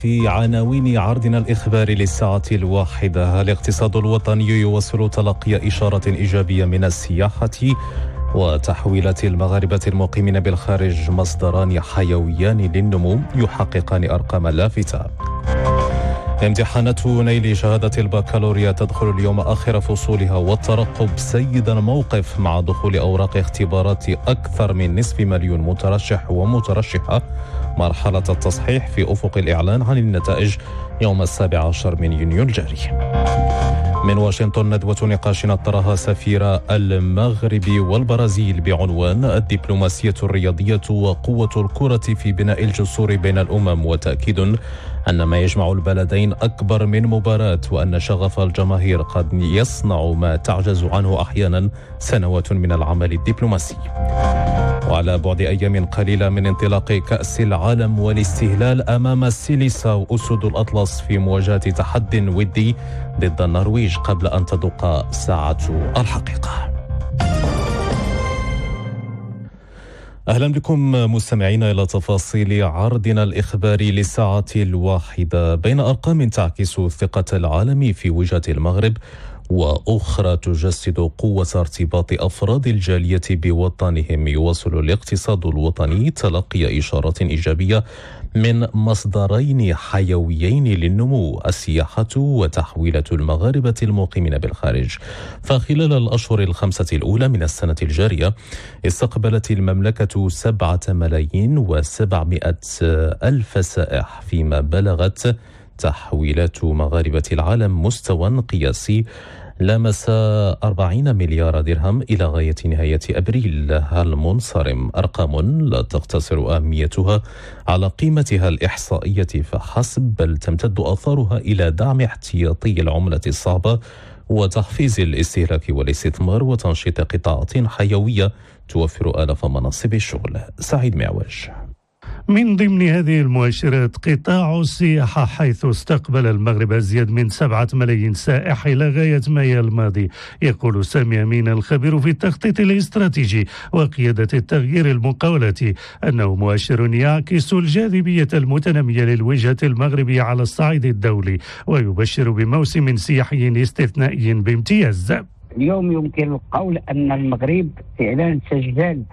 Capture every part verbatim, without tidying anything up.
في عناوين عرضنا الإخباري للساعة الواحدة، الاقتصاد الوطني يواصل تلقي إشارة إيجابية من السياحة وتحويلات المغاربة المقيمين بالخارج مصدران حيويان للنمو يحققان أرقاما لافتة. امتحانات نيل شهادة البكالوريا تدخل اليوم آخر فصولها، والترقب سيد الموقف مع دخول أوراق اختبارات أكثر من نصف مليون مترشح ومترشحة. مرحلة التصحيح في أفق الإعلان عن النتائج يوم السابع عشر من يونيو الجاري. من واشنطن ندوة نقاش نظرها سفير المغرب والبرازيل بعنوان الدبلوماسية الرياضية وقوة الكرة في بناء الجسور بين الأمم، وتأكيد أن ما يجمع البلدين أكبر من مباراة، وأن شغف الجماهير قد يصنع ما تعجز عنه أحيانا سنوات من العمل الدبلوماسي. وعلى بعد أيام قليلة من انطلاق كأس العالم والاستهلال أمام سيليسا أسود الأطلس في مواجهة تحد ودي ضد النرويج قبل أن تدق ساعة الحقيقة. أهلا بكم مستمعين إلى تفاصيل عرضنا الإخباري للساعة الواحدة. بين أرقام تعكس ثقة العالم في وجهة المغرب وأخرى تجسد قوة ارتباط أفراد الجالية بوطنهم، يواصل الاقتصاد الوطني تلقي إشارات إيجابية من مصدرين حيويين للنمو، السياحة وتحويلة المغاربة المقيمين بالخارج. فخلال الأشهر الخمسة الأولى من السنة الجارية استقبلت المملكة سبعة ملايين وسبعمائة ألف سائح، فيما بلغت تحويلات مغاربة العالم مستوى قياسي لمس أربعين مليار درهم إلى غاية نهاية أبريل المنصرم، أرقام لا تقتصر أهميتها على قيمتها الإحصائية فحسب، بل تمتد آثارها إلى دعم احتياطي العملة الصعبة وتحفيز الاستهلاك والاستثمار وتنشيط قطاعات حيوية توفر آلاف مناصب الشغل. سعيد معوج. من ضمن هذه المؤشرات قطاع السياحة، حيث استقبل المغرب أزيد من سبعة ملايين سائح إلى غاية مايو الماضي. يقول سامي أمين الخبير في التخطيط الاستراتيجي وقيادة التغيير المقاولاتي أنه مؤشر يعكس الجاذبية المتنامية للوجهة المغربية على الصعيد الدولي، ويبشر بموسم سياحي استثنائي بامتياز. اليوم يمكن القول أن المغرب فعلا سجل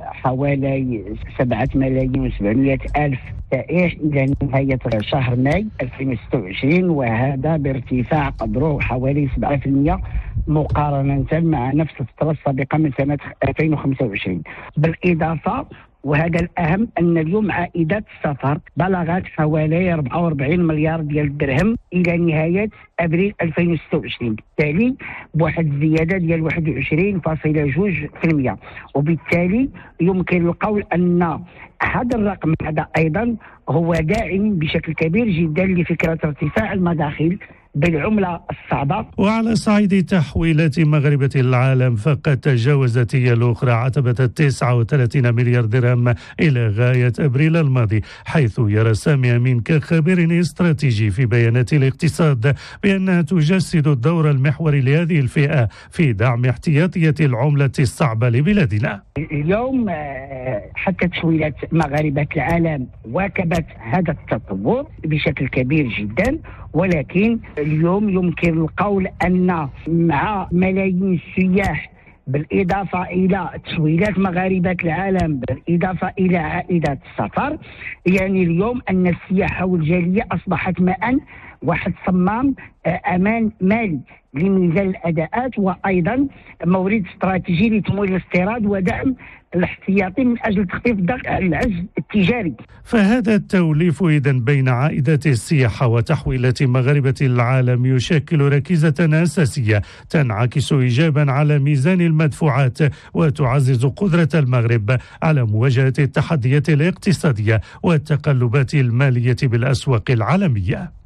حوالي سبعة ملايين وسبعمائة ألف سائح إلى نهاية شهر ماي ألفين وستة وعشرين، وهذا بارتفاع قدره حوالي سبعة بالمئة مقارنة مع نفس الفترة السابقة من سنة ألفين وخمسة وعشرين. بالإضافة وهذا الأهم أن اليوم عائدات السفر بلغت حوالي أربعة وأربعين مليار ديال الدرهم إلى نهاية أبريل ألفين وستة وعشرين، بالتالي بواحد الزيادة ديال واحد وعشرين فاصلة اثنين بالمئة، وبالتالي يمكن القول أن هذا الرقم هذا أيضا هو داعم بشكل كبير جدا لفكرة ارتفاع المداخيل بالعملة الصعبة. وعلى صعيد تحويلات مغاربة العالم فقد تجاوزت هي الأخرى عتبة تسعة وثلاثين مليار درهم إلى غاية أبريل الماضي، حيث يرى سامي أمين كخبير استراتيجي في بيانات الاقتصاد بأنها تجسد الدور المحوري لهذه الفئة في دعم احتياطية العملة الصعبة لبلادنا. اليوم حتى تحويلات مغاربة العالم واكبت هذا التطور بشكل كبير جدا، ولكن اليوم يمكن القول أن مع ملايين السياح بالإضافة إلى تحويلات مغاربة العالم بالإضافة إلى عائدات السفر، يعني اليوم أن السياحة والجالية أصبحت معا واحد صمام أمان مالي لميزان الأداءات، وأيضا مورد استراتيجي لتمويل الاستيراد ودعم الاحتياطي من أجل تخفيف الضغط على العجز التجاري. فهذا التوليف إذن بين عائدات السياحة وتحويلات مغاربة العالم يشكل ركيزة أساسية تنعكس إيجابا على ميزان المدفوعات وتعزز قدرة المغرب على مواجهة التحديات الاقتصادية والتقلبات المالية بالأسواق العالمية.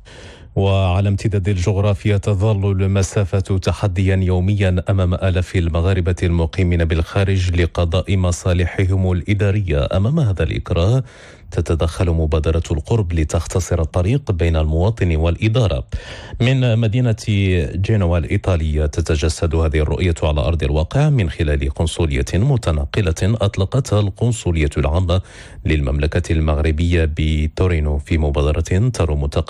وعلى امتداد الجغرافيا تظل المسافة تحديا يوميا أمام آلاف المغاربة المقيمين بالخارج لقضاء مصالحهم الإدارية. أمام هذا الإكراه تتدخل مبادرة القرب لتختصر الطريق بين المواطن والإدارة. من مدينة جنوة الإيطالية تتجسد هذه الرؤية على أرض الواقع من خلال قنصلية متنقلة أطلقتها القنصلية العامة للمملكة المغربية بتورينو في مبادرة تروم